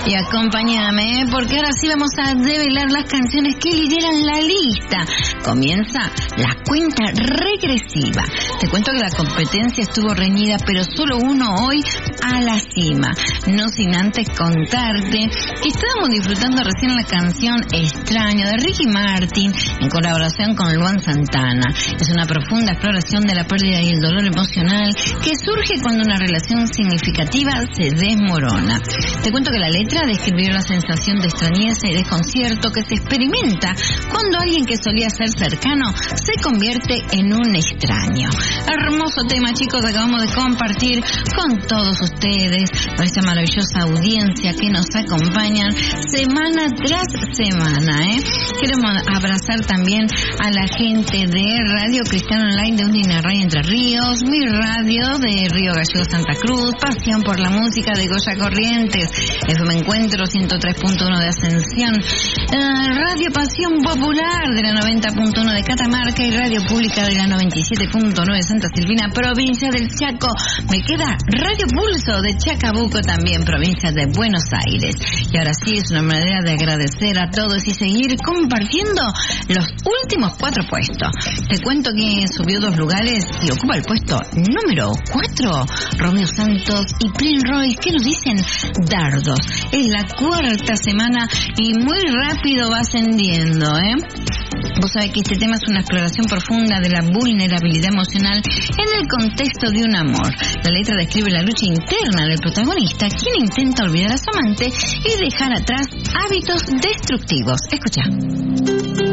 Y acompáñame, porque ahora sí vamos a develar las canciones que lideran la lista. Comienza la cuenta regresiva. Te cuento que la competencia estuvo reñida, pero solo uno hoy a la cima. No sin antes contarte que estábamos disfrutando recién la canción Extraño de Ricky Martin en colaboración con Luan Santana. Es una profunda exploración de la pérdida y el dolor emocional que surge cuando una relación significativa se desmorona. Te cuento que la letra describió la sensación de extrañeza y desconcierto que se experimenta cuando alguien que solía ser cercano se convierte en un extraño. Hermoso tema, chicos, acabamos de compartir con todos ustedes, con esta maravillosa audiencia que nos acompañan semana tras semana. Queremos abrazar también a la gente de Radio Cristiano Online de Unirray Entre Ríos, Mi Radio de Río Gallegos Santa Cruz, Pasión por la Música de Goya Corrientes, FM Encuentro 103.1 de Ascensión, Radio Pasión Popular de la 90.1 de Catamarca y Radio Pública de la 97.9 de Santa Silvina, provincia del Chaco. Me queda Radio Pulso de Chacabuco también, provincia de Buenos Aires. Y ahora sí, es una manera de agradecer a todos y seguir compartiendo los últimos 4 puestos. Te cuento que subió 2 lugares y ocupa el puesto número 4 Romeo Santos y Prince Royce, que nos dicen Dardos. Es la 4ª semana y muy rápido va ascendiendo, Vos sabés que este tema es una exploración profunda de la vulnerabilidad emocional en el contexto de un amor. La letra describe la lucha interna del protagonista, quien intenta olvidar a su amante y dejar atrás hábitos destructivos. Escucha.